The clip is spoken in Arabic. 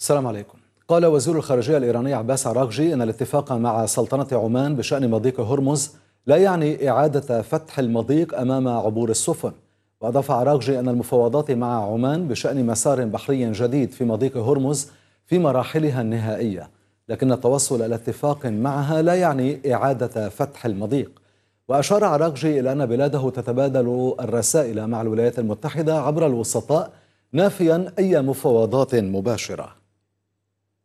السلام عليكم. قال وزير الخارجية الإيراني عباس عراقجي أن الاتفاق مع سلطنة عمان بشأن مضيق هرمز لا يعني إعادة فتح المضيق أمام عبور السفن. وأضاف عراقجي أن المفاوضات مع عمان بشأن مسار بحري جديد في مضيق هرمز في مراحلها النهائية، لكن التوصل إلى اتفاق معها لا يعني إعادة فتح المضيق. وأشار عراقجي إلى أن بلاده تتبادل الرسائل مع الولايات المتحدة عبر الوسطاء، نافيا أي مفاوضات مباشرة.